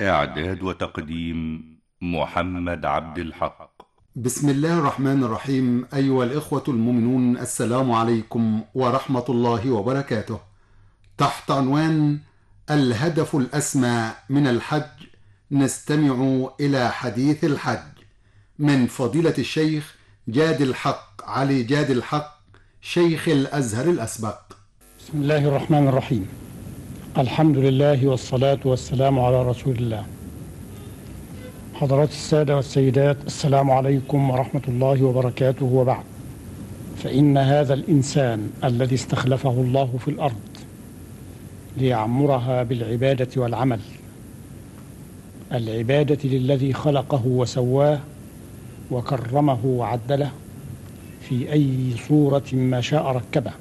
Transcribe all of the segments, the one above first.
إعداد وتقديم محمد عبد الحق. بسم الله الرحمن الرحيم. أيها الإخوة المؤمنون، السلام عليكم ورحمة الله وبركاته. تحت عنوان الهدف الأسمى من الحج نستمع إلى حديث الحج من فضيلة الشيخ جاد الحق علي جاد الحق، شيخ الأزهر الأسبق. بسم الله الرحمن الرحيم. الحمد لله والصلاة والسلام على رسول الله. حضرات السادة والسيدات، السلام عليكم ورحمة الله وبركاته. وبعد، فإن هذا الإنسان الذي استخلفه الله في الأرض ليعمرها بالعبادة والعمل، العبادة للذي خلقه وسواه وكرمه وعدله في أي صورة ما شاء ركبه،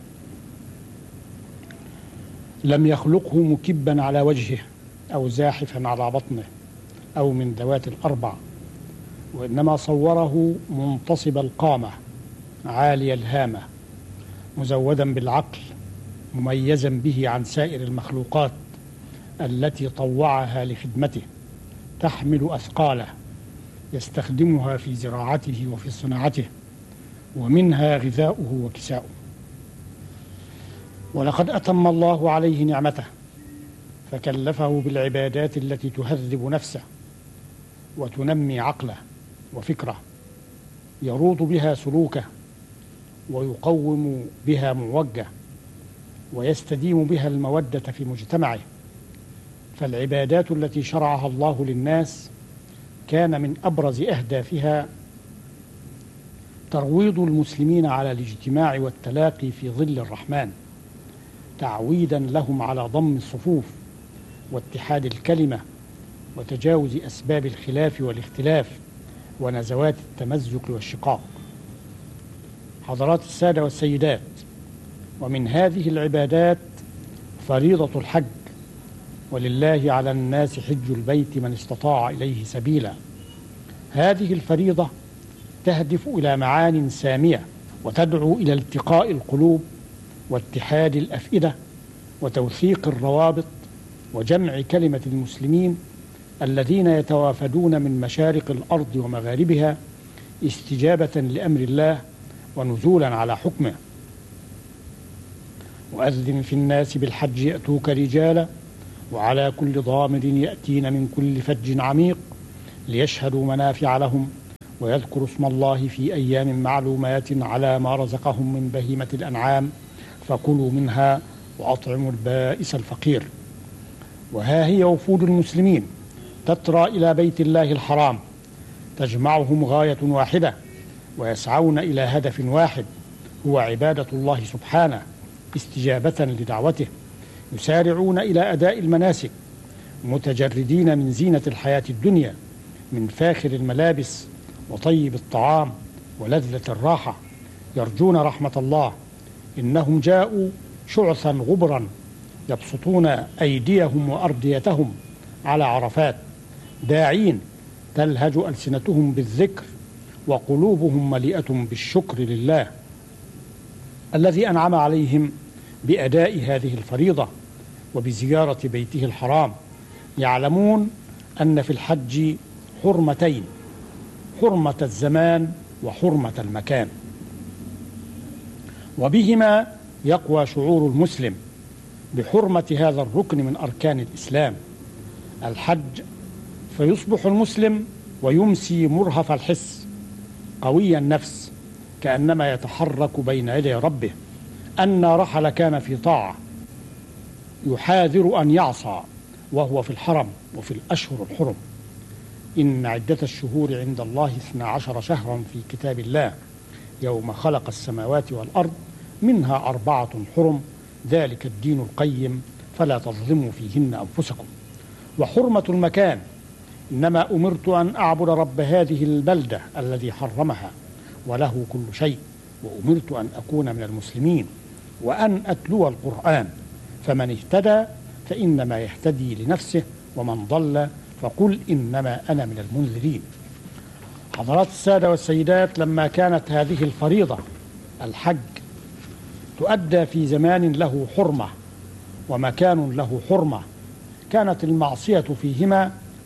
لم يخلقه مكبا على وجهه أو زاحفا على بطنه أو من ذوات الأربع، وإنما صوره منتصب القامة عالي الهامة مزودا بالعقل مميزا به عن سائر المخلوقات التي طوعها لخدمته، تحمل أثقاله يستخدمها في زراعته وفي صناعته، ومنها غذاؤه وكساؤه. ولقد أتم الله عليه نعمته فكلفه بالعبادات التي تهذب نفسه وتنمي عقله وفكره، يروض بها سلوكه ويقوم بها معوجه ويستديم بها المودة في مجتمعه. فالعبادات التي شرعها الله للناس كان من أبرز أهدافها ترويض المسلمين على الاجتماع والتلاقي في ظل الرحمن، تعويدا لهم على ضم الصفوف واتحاد الكلمة وتجاوز أسباب الخلاف والاختلاف ونزوات التمزق والشقاق. حضرات السادة والسيدات، ومن هذه العبادات فريضة الحج، ولله على الناس حج البيت من استطاع إليه سبيلا. هذه الفريضة تهدف إلى معان سامية وتدعو إلى التقاء القلوب واتحاد الأفئدة وتوثيق الروابط وجمع كلمة المسلمين الذين يتوافدون من مشارق الأرض ومغاربها استجابة لأمر الله ونزولا على حكمه. وأذن في الناس بالحج يأتوك رجالا وعلى كل ضامر يأتين من كل فج عميق ليشهدوا منافع لهم ويذكروا اسم الله في أيام معلومات على ما رزقهم من بهيمة الأنعام فكلوا منها وأطعموا البائس الفقير. وها هي وفود المسلمين تترى إلى بيت الله الحرام، تجمعهم غاية واحدة ويسعون إلى هدف واحد، هو عبادة الله سبحانه استجابة لدعوته، يسارعون إلى أداء المناسك متجردين من زينة الحياة الدنيا، من فاخر الملابس وطيب الطعام ولذة الراحة، يرجون رحمة الله. إنهم جاءوا شعثا غبرا يبسطون أيديهم وأرديتهم على عرفات، داعين تلهج ألسنتهم بالذكر وقلوبهم مليئة بالشكر لله الذي أنعم عليهم بأداء هذه الفريضة وبزيارة بيته الحرام. يعلمون أن في الحج حرمتين، حرمة الزمان وحرمة المكان، وبهما يقوى شعور المسلم بحرمة هذا الركن من أركان الإسلام الحج، فيصبح المسلم ويمسي مرهف الحس قوي النفس كأنما يتحرك بين يدي ربه، أن رحل كان في طاعة يحاذر أن يعصى وهو في الحرم وفي الأشهر الحرم. إن عدة الشهور عند الله 12 شهرا في كتاب الله يوم خلق السماوات والأرض منها 4 حرم ذلك الدين القيم فلا تظلموا فيهن أنفسكم. وحرمة المكان، إنما أمرت أن أعبد رب هذه البلدة الذي حرمها وله كل شيء، وأمرت أن أكون من المسلمين وأن أتلو القرآن، فمن اهتدى فإنما يهتدي لنفسه ومن ضل فقل إنما أنا من المنذرين. حضرات السادة والسيدات، لما كانت هذه الفريضة الحج تؤدى في زمان له حرمة ومكان له حرمة، كانت المعصية فيهما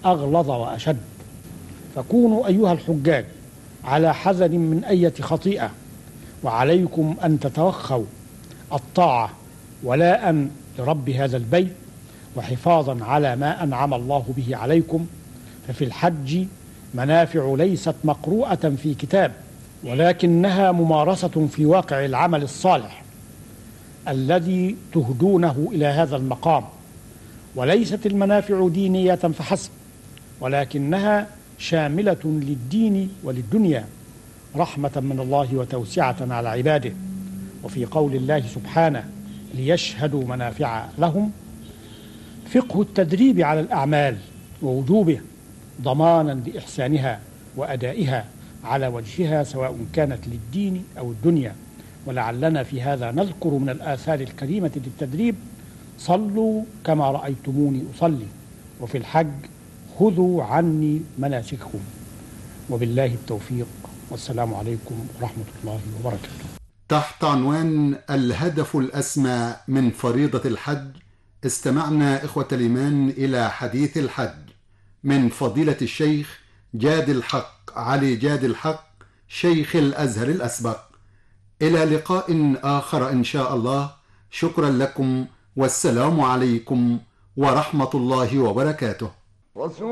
أغلظ وأشد. فكونوا أيها الحجاج على حذر من أية خطيئة، وعليكم أن تتوخوا الطاعة ولاء لرب هذا البيت وحفاظا على ما أنعم الله به عليكم. ففي الحج منافع ليست مقروءة في كتاب، ولكنها ممارسة في واقع العمل الصالح الذي تهدونه إلى هذا المقام. وليست المنافع دينية فحسب، ولكنها شاملة للدين وللدنيا، رحمة من الله وتوسعة على عباده. وفي قول الله سبحانه: ليشهدوا منافع لهم، فقه التدريب على الأعمال ووجوبه ضمانا لإحسانها وأدائها على وجهها، سواء كانت للدين أو الدنيا. ولعلنا في هذا نذكر من الآثار الكريمة للتدريب: صلوا كما رأيتموني أصلي، وفي الحج خذوا عني مناسككم. وبالله التوفيق، والسلام عليكم ورحمة الله وبركاته. تحت عنوان الهدف الأسمى من فريضة الحج، استمعنا إخوة الإيمان إلى حديث الحج من فضيلة الشيخ جاد الحق علي جاد الحق، شيخ الأزهر الأسبق. إلى لقاء آخر إن شاء الله. شكرا لكم، والسلام عليكم ورحمة الله وبركاته.